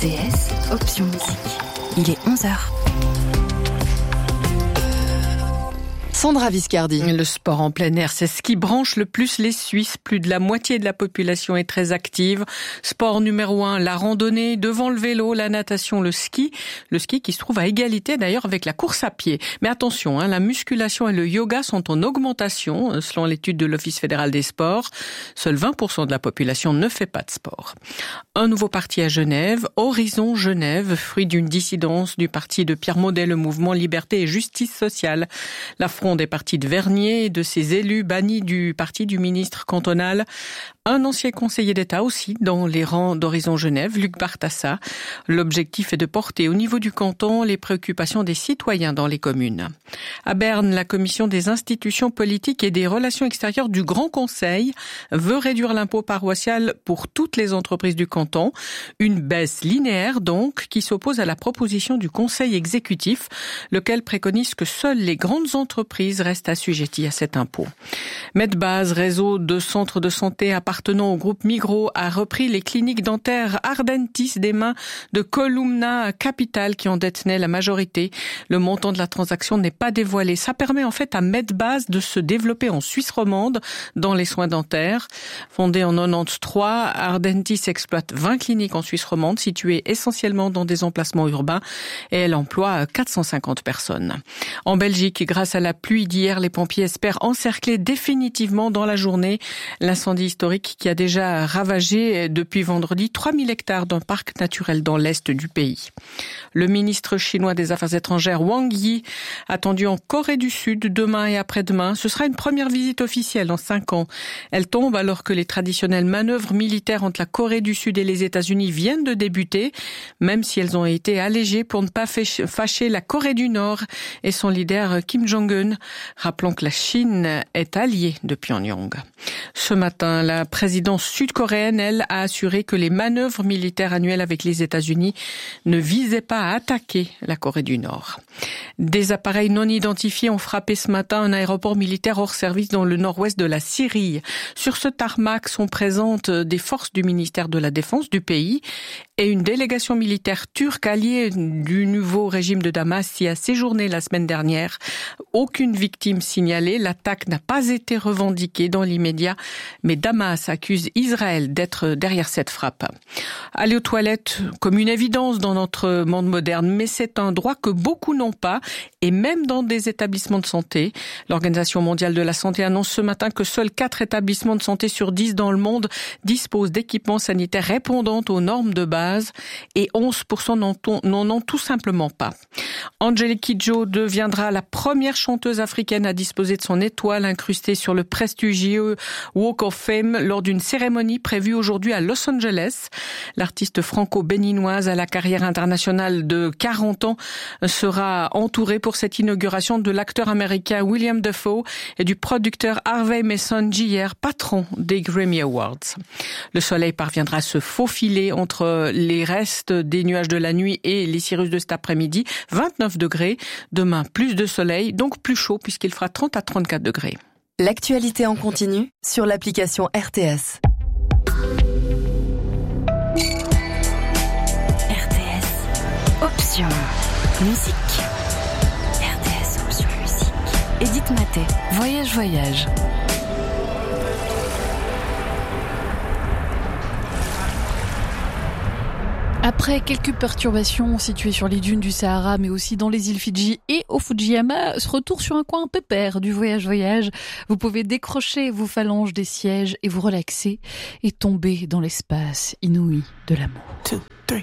RTS, option musique. Il est 11h. Sandra Viscardi. Le sport en plein air, c'est ce qui branche le plus les Suisses. Plus de la moitié de la population est très active. Sport numéro 1, la randonnée, devant le vélo, la natation, le ski. Le ski qui se trouve à égalité d'ailleurs avec la course à pied. Mais attention, la musculation et le yoga sont en augmentation, selon l'étude de l'Office fédéral des sports. Seuls 20% de la population ne fait pas de sport. Un nouveau parti à Genève, Horizon Genève, fruit d'une dissidence du parti de Pierre Maudet, le mouvement Liberté et Justice sociale. La fronde des partis de Vernier et de ses élus bannis du parti du ministre cantonal. Un ancien conseiller d'État aussi dans les rangs d'Horizon Genève, Luc Bartassa. L'objectif est de porter au niveau du canton les préoccupations des citoyens dans les communes. À Berne, la commission des institutions politiques et des relations extérieures du Grand Conseil veut réduire l'impôt paroissial pour toutes les entreprises du canton. Une baisse linéaire donc qui s'oppose à la proposition du Conseil exécutif, lequel préconise que seules les grandes entreprises restent assujetties à cet impôt. Medbase, réseau de centres de santé appartenant au groupe Migros, a repris les cliniques dentaires Ardentis des mains de Columna Capital qui en détenait la majorité. Le montant de la transaction n'est pas dévoilé. Ça permet en fait à Medbase de se développer en Suisse romande dans les soins dentaires. Fondée en 93, Ardentis exploite 20 cliniques en Suisse romande situées essentiellement dans des emplacements urbains et elle emploie 450 personnes. En Belgique, grâce à la pluie d'hier, les pompiers espèrent encercler définitivement dans la journée l'incendie historique qui a déjà ravagé depuis vendredi 3000 hectares d'un parc naturel dans l'est du pays. Le ministre chinois des Affaires étrangères Wang Yi, attendu en Corée du Sud demain et après-demain, ce sera une première visite officielle en 5 ans. Elle tombe alors que les traditionnelles manœuvres militaires entre la Corée du Sud et les États-Unis viennent de débuter, même si elles ont été allégées pour ne pas fâcher la Corée du Nord et son leader Kim Jong-un. Rappelons que la Chine est alliée de Pyongyang. Ce matin, la présidence sud-coréenne, elle, a assuré que les manœuvres militaires annuelles avec les États-Unis ne visaient pas à attaquer la Corée du Nord. Des appareils non identifiés ont frappé ce matin un aéroport militaire hors service dans le nord-ouest de la Syrie. Sur ce tarmac sont présentes des forces du ministère de la Défense du pays et une délégation militaire turque alliée du nouveau régime de Damas y a séjourné la semaine dernière. Aucune victime signalée, l'attaque n'a pas été revendiquée dans l'immédiat, mais Damas accuse Israël d'être derrière cette frappe. Aller aux toilettes, comme une évidence dans notre monde moderne, mais c'est un droit que beaucoup n'ont pas, et même dans des établissements de santé. L'Organisation mondiale de la santé annonce ce matin que seuls 4 établissements de santé sur 10 dans le monde disposent d'équipements sanitaires répondant aux normes de base, et 11% n'en ont tout simplement pas. Angelique Kidjo deviendra la première chanteuse africaine à disposer de son étoile incrustée sur le prestigieux Walk of Fame lors d'une cérémonie prévue aujourd'hui à Los Angeles. L'artiste franco-béninoise à la carrière internationale de 40 ans sera entourée pour cette inauguration de l'acteur américain William Dafoe et du producteur Harvey Mason Jr., patron des Grammy Awards. Le soleil parviendra à se faufiler entre les restes des nuages de la nuit et les cirrus de cet après-midi. 29 degrés. Demain, plus de soleil, donc plus chaud puisqu'il fera 30 à 34 degrés. L'actualité en continu sur l'application RTS. RTS, option musique. RTS, option musique. Edith Matet, voyage. Après quelques perturbations situées sur les dunes du Sahara, mais aussi dans les îles Fidji et au Fujiyama, ce retour sur un coin pépère du voyage. Vous pouvez décrocher vos phalanges des sièges et vous relaxer et tomber dans l'espace inouï de l'amour. 2, 3.